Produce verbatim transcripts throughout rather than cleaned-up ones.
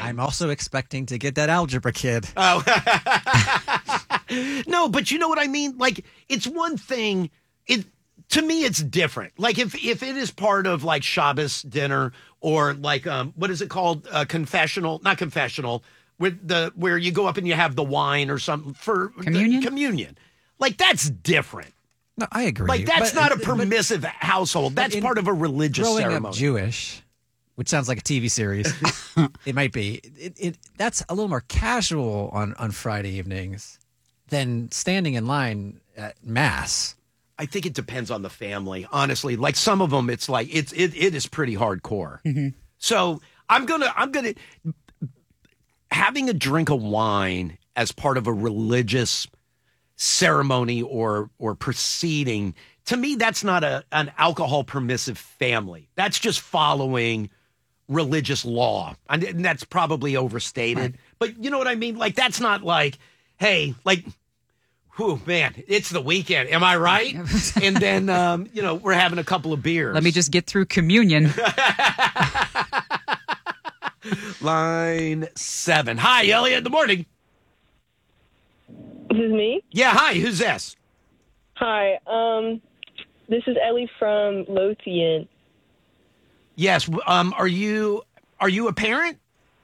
I'm also expecting to get that algebra kid. Oh. No, but you know what I mean? Like, it's one thing. It to me, it's different. Like, if, if it is part of, like, Shabbos dinner or, like, um, what is it called? Uh, confessional. Not confessional. With the where you go up and you have the wine or something for communion. Communion. Like, that's different. No, I agree. Like, that's but, not a permissive but, household. That's part of a religious growing ceremony. Up Jewish, which sounds like a T V series. It might be. It, it that's a little more casual on, on Friday evenings than standing in line at Mass. I think it depends on the family, honestly. Like, some of them, it's like it's it it is pretty hardcore. Mm-hmm. So I'm gonna I'm gonna having a drink of wine as part of a religious ceremony or or proceeding, to me, that's not a an alcohol permissive family. That's just following religious law, and that's probably overstated. Right. But you know what I mean? Like, that's not like, hey, like, whew, man, it's the weekend. Am I right? And then um, you know, we're having a couple of beers. Let me just get through communion. Line seven. Hi, Elliot. Good morning. This is me? Yeah, hi. Who's this? Hi. Um, this is Ellie from Lothian. Yes. Um, are you are you a parent?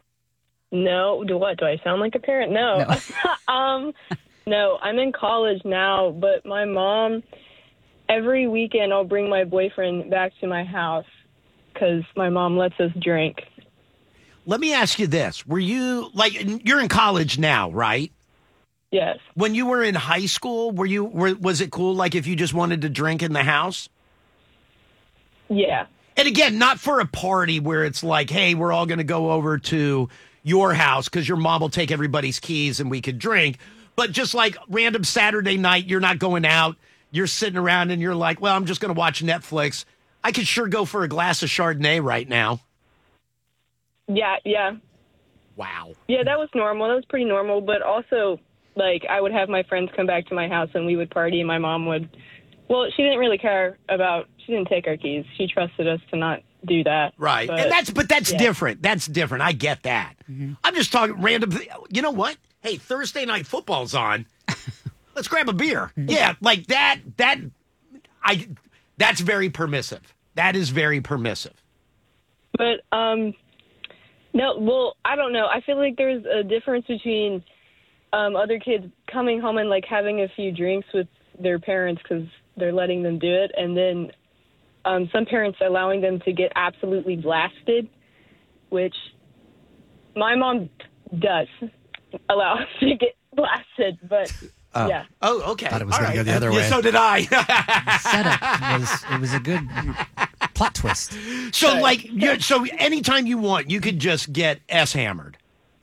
No. Do what? Do I sound like a parent? No. No. um, no, I'm in college now, but my mom, every weekend I'll bring my boyfriend back to my house because my mom lets us drink. Let me ask you this. Were you, like, you're in college now, right? Yes. When you were in high school, were you were, was it cool, like, if you just wanted to drink in the house? Yeah. And again, not for a party where it's like, hey, we're all going to go over to your house because your mom will take everybody's keys and we could drink. But just like random Saturday night, you're not going out. You're sitting around and you're like, well, I'm just going to watch Netflix. I could sure go for a glass of Chardonnay right now. Yeah, yeah. Wow. Yeah, that was normal. That was pretty normal. But also, like, I would have my friends come back to my house and we would party and my mom would, well, she didn't really care about, she didn't take our keys. She trusted us to not do that. Right. But, and that's, but that's yeah. different. That's different. I get that. Mm-hmm. I'm just talking random. You know what? Hey, Thursday night football's on. Let's grab a beer. Yeah. Like that, that, I, that's very permissive. That is very permissive. But, um, no, well, I don't know. I feel like there's a difference between um, other kids coming home and, like, having a few drinks with their parents because they're letting them do it, and then um, some parents allowing them to get absolutely blasted, which my mom does allow us to get blasted, but... Oh. Yeah. Oh, okay. I thought it was going to right. go the other yeah, way. So did I. Setup was it was a good plot twist. So, like, you so anytime you want, you could just get S hammered.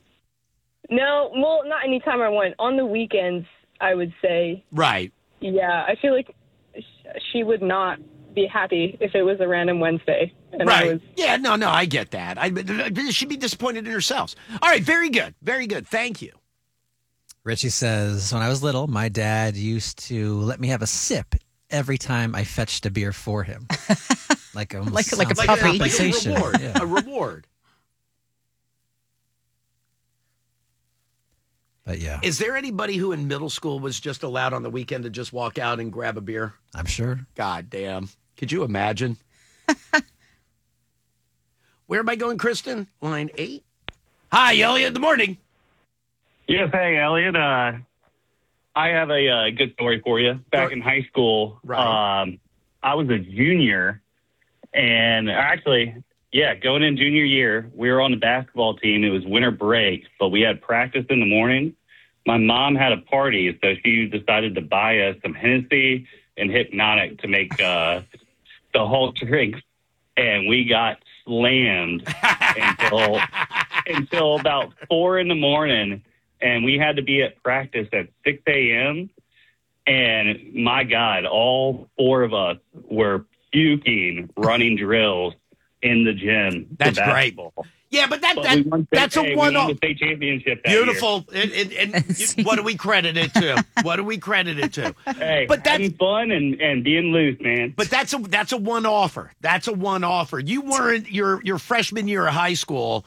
No, well, not anytime I want. On the weekends, I would say. Right. Yeah, I feel like she would not be happy if it was a random Wednesday. And right. I was... Yeah, no, no, I get that. I, she'd be disappointed in herself. All right, very good. Very good. Thank you. Richie says, when I was little, my dad used to let me have a sip every time I fetched a beer for him. Like a, like, like a like puppy. A, like a reward. Yeah. A reward. But yeah. Is there anybody who in middle school was just allowed on the weekend to just walk out and grab a beer? I'm sure. God damn. Could you imagine? Where am I going, Kristen? Line eight. Hi, Elliot. Good morning. Yes, hey, Elliot. Uh, I have a uh, good story for you. Back in high school, right. um, I was a junior, and actually, yeah, going in junior year, we were on the basketball team. It was winter break, but we had practice in the morning. My mom had a party, so she decided to buy us some Hennessy and Hypnotic to make uh, the whole drinks, and we got slammed until until about four in the morning. And we had to be at practice at six a.m. And my God, all four of us were puking, running drills in the gym. That's great. Yeah, but that, but that state, that's a hey, one off. off. State championship. That Beautiful. And, and, and you, what do we credit it to? What do we credit it to? Hey, but that's having fun and, and being loose, man. But that's a that's a one offer. That's a one offer. You weren't your your freshman year of high school.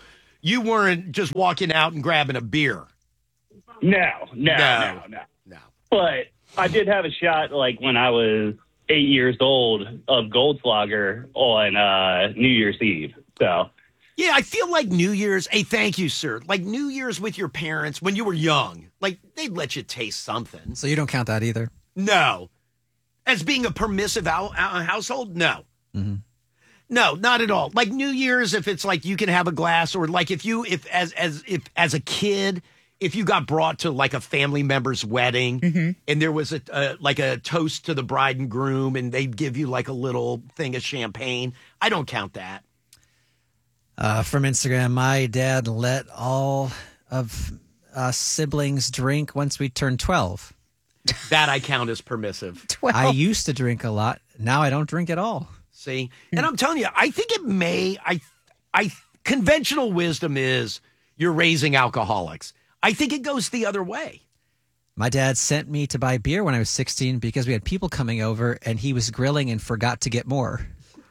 you weren't just walking out and grabbing a beer. No, no, No. no, no. No. But I did have a shot like when I was eight years old of Goldschlager on uh, New Year's Eve. So Yeah, I feel like New Year's, hey, thank you, sir. Like New Year's with your parents when you were young, like they'd let you taste something. So you don't count that either? No. As being a permissive hou- hou- household, no. Mm-hmm. No, not at all. Like New Year's, if it's like you can have a glass, or like if you, if as as if as a kid, if you got brought to like a family member's wedding, Mm-hmm. and there was a uh, like a toast to the bride and groom, and they'd give you like a little thing of champagne, I don't count that. Uh, from Instagram, my dad let all of us siblings drink once we turned twelve. That I count as permissive. twelve. I used to drink a lot. Now I don't drink at all. See, and I'm telling you, I think it may. I, I conventional wisdom is you're raising alcoholics. I think it goes the other way. My dad sent me to buy beer when I was sixteen because we had people coming over and he was grilling and forgot to get more.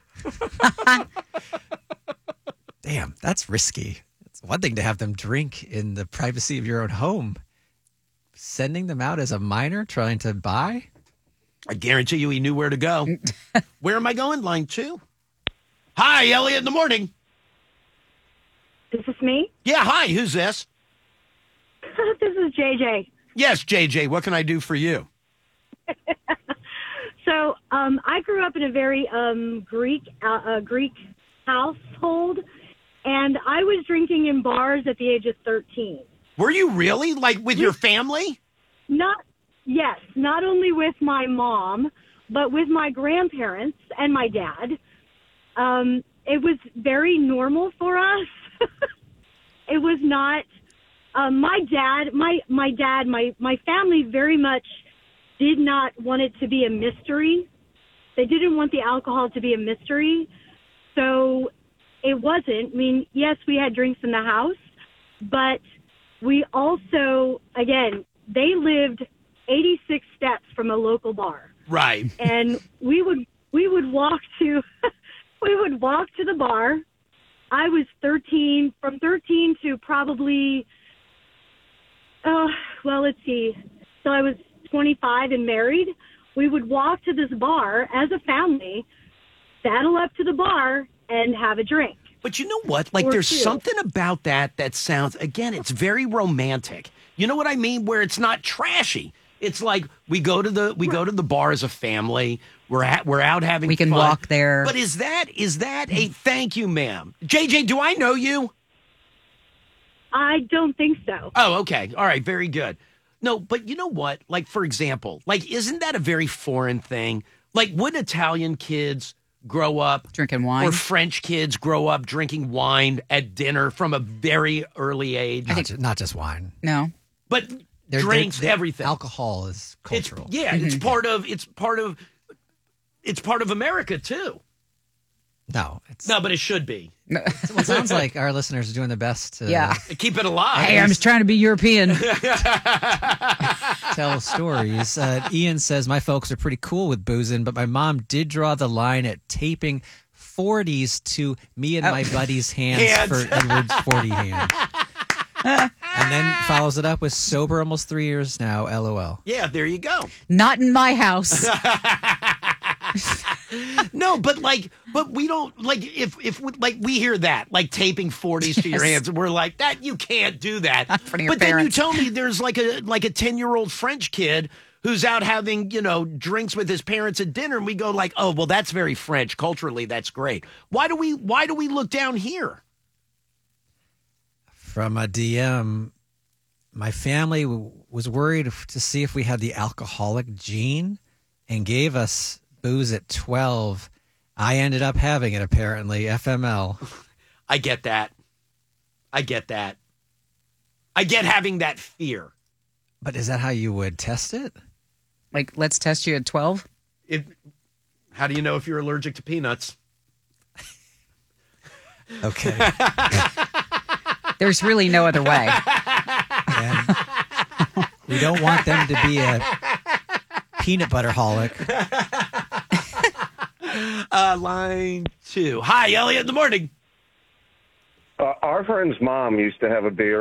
Damn, that's risky. It's one thing to have them drink in the privacy of your own home. Sending them out as a minor trying to buy? I guarantee you, he knew where to go. Where am I going? Line two. Hi, Elliot. In the morning. Is this me? Yeah. Hi. Who's this? This is J J. Yes, J J. What can I do for you? So um, I grew up in a very um, Greek uh, uh, Greek household, and I was drinking in bars at the age of thirteen. Were you really like with your family? Not yes, not only with my mom, but with my grandparents and my dad. Um, it was very normal for us. It was not. Um, my dad, my my dad, my my family very much did not want it to be a mystery. They didn't want the alcohol to be a mystery, so it wasn't. I mean, yes, we had drinks in the house, but we also, again, they lived eighty-six steps from a local bar, Right. and we would we would walk to we would walk to the bar. I was thirteen, from thirteen to probably, oh, well, let's see. So I was twenty-five and married. We would walk to this bar as a family, saddle up to the bar, and have a drink. But you know what? Like, Or there's two. something about that that sounds, again, it's very romantic. You know what I mean? Where it's not trashy. It's like we go to the we go to the bar as a family. We're at, we're out having We can fun. walk there. But is that is that a thank you, ma'am? J J, do I know you? I don't think so. Oh, okay. All right, very good. No, but you know what? Like, for example, like, isn't that a very foreign thing? Like, would Italian kids grow up Drinking wine. or French kids grow up drinking wine at dinner from a very early age? Not, ju- not just wine. No. But They're- drinks, they're- they're- everything. Alcohol is It's, cultural. yeah, it's part of it's part of it's part of America too. No, it's, No, but it should be. well, it sounds like our listeners are doing their best to Yeah. Keep it alive. Hey, I'm just trying to be European. tell stories. Uh, Ian says, my folks are pretty cool with boozing, but my mom did draw the line at taping forties to me and my buddy's hands, Hands. for Edward's forty hand. And then follows it up with sober almost three years now, LOL. Yeah, there you go. Not in my house. No, but like, but we don't like if if we, like we hear that like taping forties to your Yes. hands, and we're like that you can't do that. Not in front of your but then you parents. tell me there's like a like a ten year old French kid who's out having you know drinks with his parents at dinner, and we go like, oh well, that's very French culturally. That's great. Why do we why do we look down here? From a D M, my family w- was worried to see if we had the alcoholic gene and gave us booze at twelve. I ended up having it, apparently. F M L. I get that. I get that. I get having that fear. But is that how you would test it? Like, let's test you at twelve. It, how do you know if you're allergic to peanuts? Okay. There's really no other way. And we don't want them to be a peanut butter holic. Uh, line two. Hi, Elliot. In the morning. Uh, Our friend's mom used to have a beer